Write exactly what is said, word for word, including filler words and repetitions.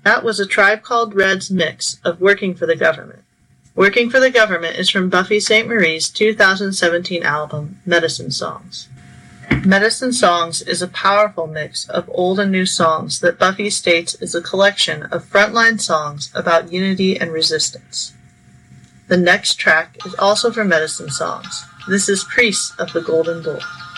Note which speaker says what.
Speaker 1: That was a Tribe Called Red's mix of Working for the Government. Working for the Government is from Buffy Sainte-Marie's two thousand seventeen album, Medicine Songs. Medicine Songs is a powerful mix of old and new songs that Buffy states is a collection of frontline songs about unity and resistance. The next track is also from Medicine Songs. This is Priests of the Golden Bull.